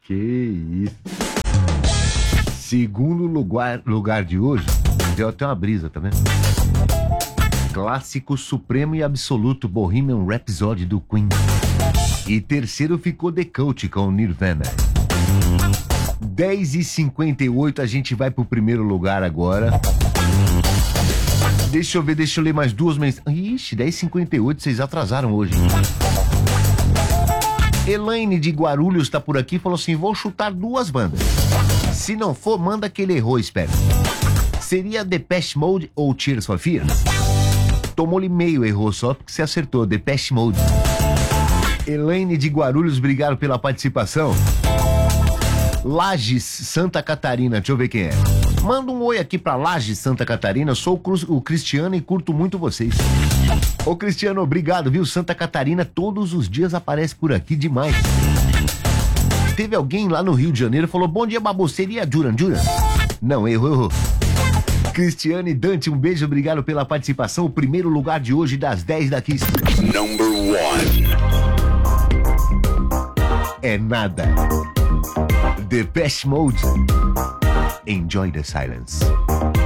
Que isso. Segundo lugar de hoje, deu até uma brisa, tá vendo? Clássico supremo e absoluto Bohemian Rhapsody do Queen. E terceiro ficou The Cult com Nirvana. 10h58, a gente vai pro primeiro lugar agora. Deixa eu ler mais duas mensagens. Ixi, 10h58, vocês atrasaram hoje. Elaine de Guarulhos tá por aqui e falou assim: vou chutar duas bandas. Se não for, manda que ele errou, espera. Seria Depeche Mode ou Tears for Fears? Tomou-lhe meio, errou só porque você acertou. Depeche Mode. Elaine de Guarulhos, obrigado pela participação. Lages, Santa Catarina, deixa eu ver quem é. Manda um oi aqui pra Lages, Santa Catarina. Eu sou o Cristiano e curto muito vocês. Ô Cristiano, obrigado, viu? Santa Catarina todos os dias aparece por aqui demais. Teve alguém lá no Rio de Janeiro que falou: bom dia, Babu, seria Duran Duran? Não, errou. Cristiane Dante, um beijo, obrigado pela participação. O primeiro lugar de hoje das 10 da Kiss. Number 1. É nada. Depeche Mode. Enjoy the silence.